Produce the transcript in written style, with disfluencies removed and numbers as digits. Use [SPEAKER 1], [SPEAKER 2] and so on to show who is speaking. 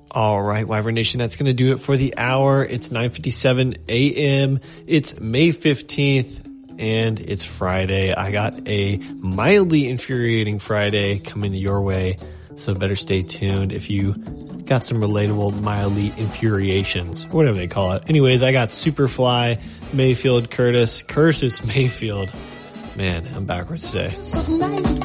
[SPEAKER 1] All right, Wyvern Nation, that's going to do it for the hour. It's 9:57 a.m. It's May 15th, and it's Friday. I got a mildly infuriating Friday coming your way, so better stay tuned if you got some relatable mildly infuriations, or whatever they call it. Anyways, I got Superfly, Mayfield, Curtis Mayfield. Man, I'm backwards today.